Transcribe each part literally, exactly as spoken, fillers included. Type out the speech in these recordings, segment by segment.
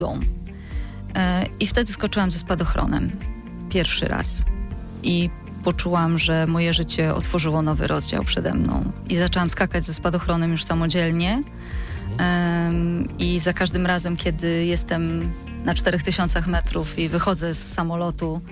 I wtedy skoczyłam ze spadochronem. Pierwszy raz. I poczułam, że moje życie otworzyło nowy rozdział przede mną. I zaczęłam skakać ze spadochronem już samodzielnie. Um, I za każdym razem, kiedy jestem na czterech tysiącach metrów i wychodzę z samolotu,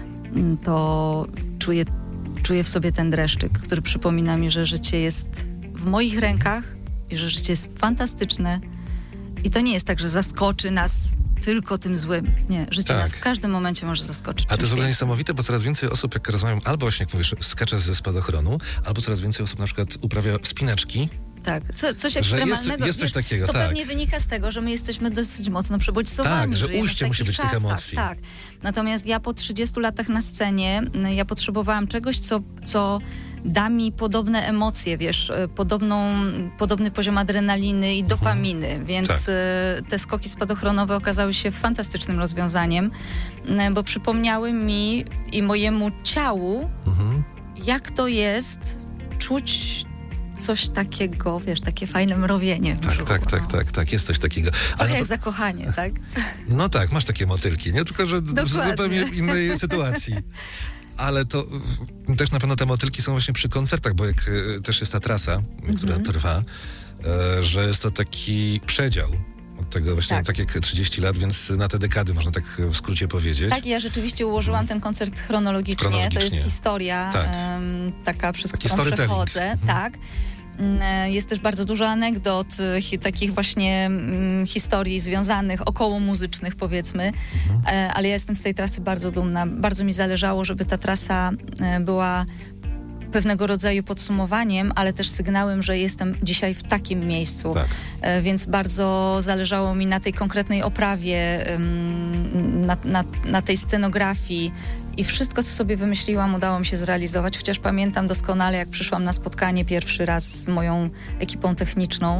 to czuję, czuję w sobie ten dreszczyk, który przypomina mi, że życie jest w moich rękach i że życie jest fantastyczne. I to nie jest tak, że zaskoczy nas tylko tym złym. Nie, życie tak. nas w każdym momencie może zaskoczyć. A to jest w ogóle niesamowite, bo coraz więcej osób, jak rozmawiam, albo właśnie, jak mówisz, skacze ze spadochronu, albo coraz więcej osób na przykład uprawia wspinaczki. Tak, Co, coś że ekstremalnego. Jest, jest coś takiego, to tak. pewnie wynika z tego, że my jesteśmy dosyć mocno przebodźcowani. Tak, że ujście musi być czasach, tych emocji. Tak. Natomiast ja po trzydziestu latach na scenie, ja potrzebowałam czegoś, co, co da mi podobne emocje, wiesz, podobną, podobny poziom adrenaliny i dopaminy, mhm. więc tak. te skoki spadochronowe okazały się fantastycznym rozwiązaniem, bo przypomniały mi i mojemu ciału, mhm. jak to jest czuć coś takiego, wiesz, takie fajne mrowienie. Tak, tak, no. tak, tak, tak, jest coś takiego. Ale jak to... zakochanie, tak? No tak, masz takie motylki, nie? Tylko, że w zupełnie innej sytuacji. Ale to w, też na pewno te motylki są właśnie przy koncertach, bo jak y, też jest ta trasa, mm-hmm. która trwa, y, że jest to taki przedział od tego właśnie tak. tak jak trzydzieści lat, więc na te dekady można tak w skrócie powiedzieć. Tak, ja rzeczywiście ułożyłam hmm. ten koncert chronologicznie. chronologicznie. To jest historia tak. um, taka, przez Taki którą przechodzę. Hmm. Tak. Jest też bardzo dużo anegdot, hi, takich właśnie mm, historii związanych, około muzycznych powiedzmy, mhm. ale ja jestem z tej trasy bardzo dumna. Bardzo mi zależało, żeby ta trasa była pewnego rodzaju podsumowaniem, ale też sygnałem, że jestem dzisiaj w takim miejscu. Tak. Więc bardzo zależało mi na tej konkretnej oprawie, na, na, na tej scenografii. I wszystko, co sobie wymyśliłam, udało mi się zrealizować, chociaż pamiętam doskonale, jak przyszłam na spotkanie pierwszy raz z moją ekipą techniczną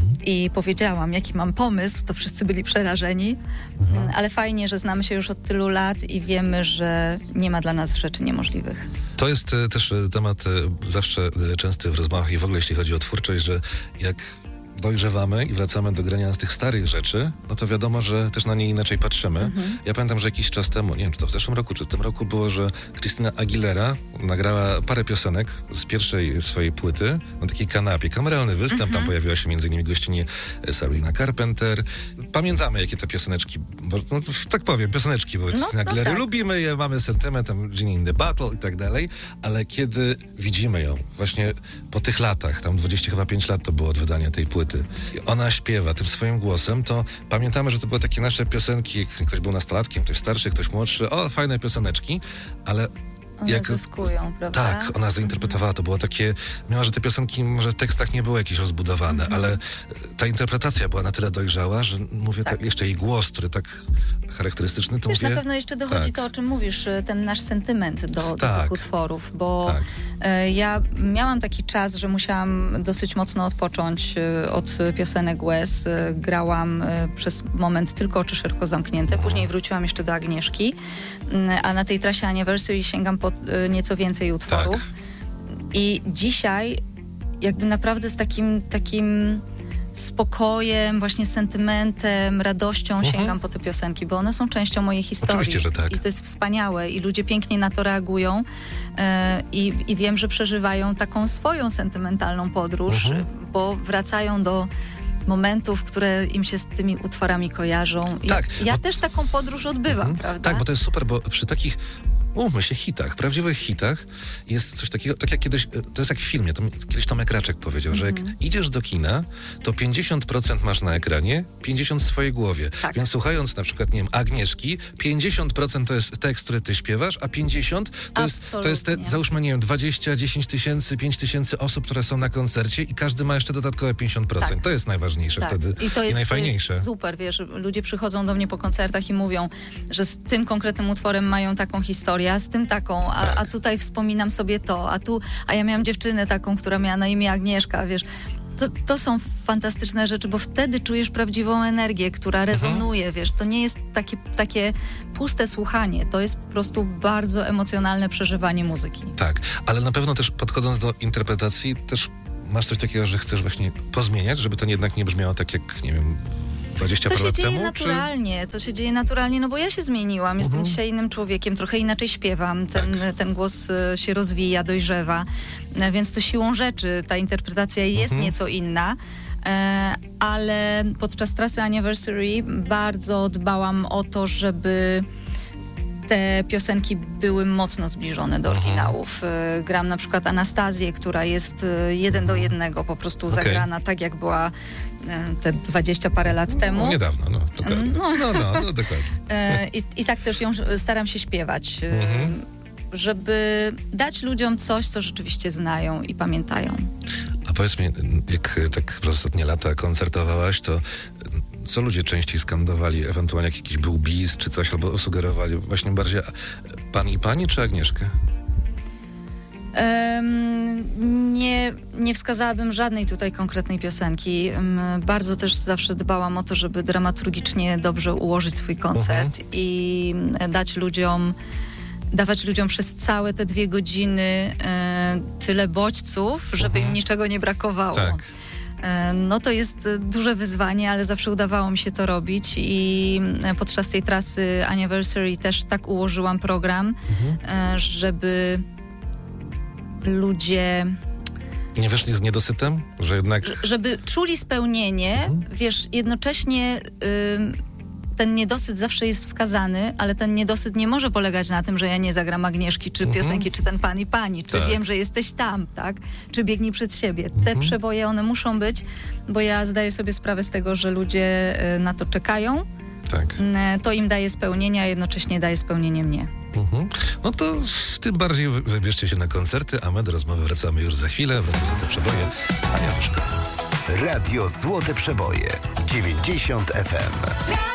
i powiedziałam, jaki mam pomysł, to wszyscy byli przerażeni, mhm. ale fajnie, że znamy się już od tylu lat i wiemy, że nie ma dla nas rzeczy niemożliwych. To jest e, też temat e, zawsze e, częsty w rozmowach i w ogóle jeśli chodzi o twórczość, że jak dojrzewamy i wracamy do grania z tych starych rzeczy, no to wiadomo, że też na nie inaczej patrzymy. Mhm. Ja pamiętam, że jakiś czas temu, nie wiem, czy to w zeszłym roku, czy w tym roku było, że Christina Aguilera nagrała parę piosenek z pierwszej swojej płyty na takiej kanapie. Kameralny występ, mhm. tam pojawiła się między innymi gościnie Sabrina Carpenter. Pamiętamy, jakie te pioseneczki, bo, no, tak powiem, pioseneczki były Christina no, Aguilery. Tak. Lubimy je, mamy sentyment, tam Genie in the Battle i tak dalej, ale kiedy widzimy ją właśnie po tych latach, tam dwadzieścia chyba pięć lat to było od wydania tej płyty, ona śpiewa tym swoim głosem, to pamiętamy, że to były takie nasze piosenki, ktoś był nastolatkiem, ktoś starszy, ktoś młodszy, o, fajne pioseneczki, ale One jak, zyskują, prawda? Tak, ona zainterpretowała, to było takie, mimo że te piosenki może w tekstach nie były jakieś rozbudowane, mm-hmm. ale ta interpretacja była na tyle dojrzała, że mówię, tak. Tak, jeszcze jej głos, który tak charakterystyczny, to Wiesz, mówię... na pewno jeszcze dochodzi tak. to, o czym mówisz, ten nasz sentyment do, do tak. tych utworów, bo tak. ja miałam taki czas, że musiałam dosyć mocno odpocząć od piosenek łez. Grałam przez moment tylko Oczy szeroko zamknięte, później wróciłam jeszcze do Agnieszki, a na tej trasie Anniversary sięgam po nieco więcej utworów. Tak. I dzisiaj jakby naprawdę z takim takim spokojem, właśnie sentymentem, radością uh-huh. sięgam po te piosenki, bo one są częścią mojej historii. Oczywiście, że tak. I to jest wspaniałe i ludzie pięknie na to reagują e, i, i wiem, że przeżywają taką swoją sentymentalną podróż, uh-huh. bo wracają do momentów, które im się z tymi utworami kojarzą. I tak, ja bo... też taką podróż odbywam, uh-huh. prawda? Tak, bo to jest super, bo przy takich Umówmy się, hitach, prawdziwych hitach jest coś takiego, tak jak kiedyś, to jest jak w filmie, to kiedyś Tomek Raczek powiedział, mm-hmm. że jak idziesz do kina, to pięćdziesiąt procent masz na ekranie, pięćdziesiąt procent w swojej głowie. Tak. Więc słuchając na przykład, nie wiem, Agnieszki, pięćdziesiąt procent to jest tekst, który ty śpiewasz, a pięćdziesiąt procent to jest, to jest te, załóżmy, nie wiem, dwadzieścia, dziesięć tysięcy, pięć tysięcy osób, które są na koncercie i każdy ma jeszcze dodatkowe pięćdziesiąt procent. Tak. To jest najważniejsze tak. wtedy i, to jest, i najfajniejsze. To jest super, wiesz, ludzie przychodzą do mnie po koncertach i mówią, że z tym konkretnym utworem mają taką historię, a z tym taką, a, tak. a tutaj wspominam sobie to, a tu, a ja miałam dziewczynę taką, która miała na imię Agnieszka, wiesz. To, to są fantastyczne rzeczy, bo wtedy czujesz prawdziwą energię, która rezonuje, mhm. wiesz, to nie jest takie, takie puste słuchanie, to jest po prostu bardzo emocjonalne przeżywanie muzyki. Tak, ale na pewno też podchodząc do interpretacji, też masz coś takiego, że chcesz właśnie pozmieniać, żeby to jednak nie brzmiało tak jak, nie wiem, dwadzieścia to parę lat temu? To się dzieje naturalnie, czy... to się dzieje naturalnie, no bo ja się zmieniłam, jestem uh-huh. dzisiaj innym człowiekiem, trochę inaczej śpiewam, ten, tak. ten głos się rozwija, dojrzewa, więc to siłą rzeczy ta interpretacja jest uh-huh. nieco inna. Ale podczas trasy Anniversary bardzo dbałam o to, żeby te piosenki były mocno zbliżone do oryginałów. Mhm. Gram na przykład Anastazję, która jest jeden do jednego po prostu okay. zagrana tak, jak była te dwadzieścia parę lat temu. No, niedawno, no, dokładnie. No, no, no, no dokładnie. I, I tak też ją staram się śpiewać, mhm. żeby dać ludziom coś, co rzeczywiście znają i pamiętają. A powiedz mi, jak tak przez ostatnie lata koncertowałaś, to co ludzie częściej skandowali? Ewentualnie jak jakiś był bis czy coś, albo sugerowali właśnie bardziej pan i pani, czy Agnieszkę? Um, nie, nie wskazałabym żadnej tutaj konkretnej piosenki. Um, bardzo też zawsze dbałam o to, żeby dramaturgicznie dobrze ułożyć swój koncert uh-huh. i dać ludziom dawać ludziom przez całe te dwie godziny e, tyle bodźców, żeby uh-huh. im niczego nie brakowało. Tak. E, no to jest duże wyzwanie, ale zawsze udawało mi się to robić i podczas tej trasy Anniversary też tak ułożyłam program, uh-huh. e, żeby ludzie... Nie wyszli z niedosytem? Że jednak... Żeby czuli spełnienie, uh-huh. wiesz, jednocześnie... Y, ten niedosyt zawsze jest wskazany, ale ten niedosyt nie może polegać na tym, że ja nie zagram Agnieszki, czy mhm. piosenki, czy ten pan i pani, czy tak. wiem, że jesteś tam, tak? Czy biegnij przed siebie. Mhm. Te przeboje, one muszą być, bo ja zdaję sobie sprawę z tego, że ludzie na to czekają. Tak. To im daje spełnienie, a jednocześnie daje spełnienie mnie. Mhm. No to tym bardziej wybierzcie się na koncerty, a my do rozmowy wracamy już za chwilę. W Radio Złote Przeboje, Ania Wyszko. Radio Złote Przeboje, dziewięćdziesiąt F M.